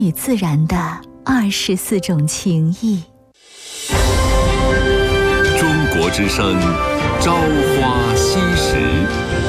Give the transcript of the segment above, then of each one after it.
与自然的24种情谊。 中国之声，朝花夕拾。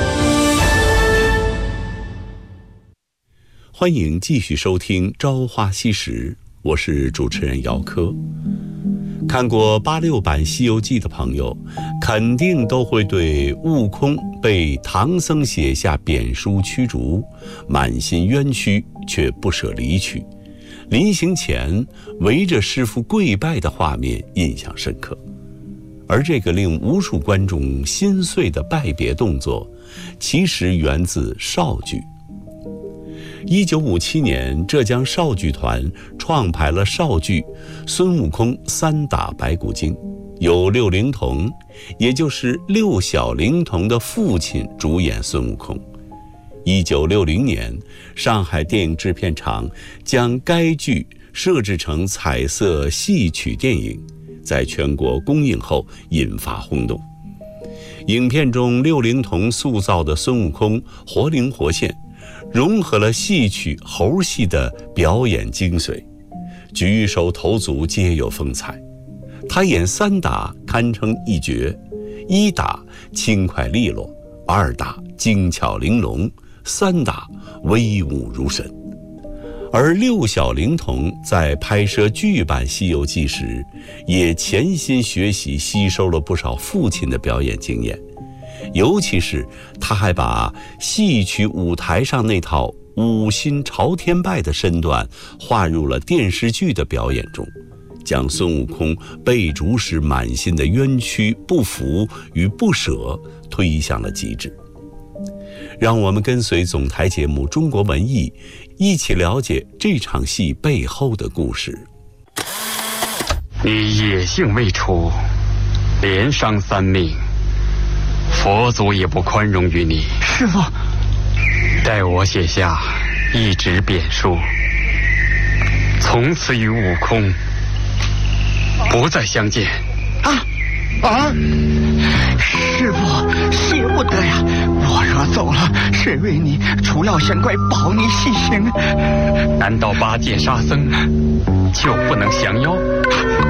欢迎继续收听《朝花夕拾》，我是主持人姚科。看过86版《西游记》的朋友，肯定都会对悟空被唐僧写下贬书驱逐，满心冤屈却不舍离去，临行前围着师父跪拜的画面印象深刻。而这个令无数观众心碎的拜别动作，其实源自绍剧。1957年，浙江绍剧团创排了绍剧《孙悟空三打白骨精》，由六龄童，也就是六小龄童的父亲主演孙悟空。1960年，上海电影制片厂将该剧设置成彩色戏曲电影，在全国公映后引发轰动。影片中六龄童塑造的孙悟空活灵活现，融合了戏曲猴戏的表演精髓，举手投足皆有风采。他演三打堪称一绝，一打轻快利落，二打精巧玲珑，三打威武如神。而六小龄童在拍摄剧版《西游记》时，也潜心学习吸收了不少父亲的表演经验，尤其是他还把戏曲舞台上那套五心朝天拜的身段划入了电视剧的表演中，将孙悟空被逐时满心的冤屈、不服与不舍推向了极致。让我们跟随总台节目《中国文艺》，一起了解这场戏背后的故事。 你野性未除，连伤3命，佛祖也不宽容于你。 师父， 待我写下一纸贬书，从此与悟空不再相见。 师父，谢不得呀！我若走了，谁为你除妖降怪，保你西行？ 难道8戒沙僧就不能降妖？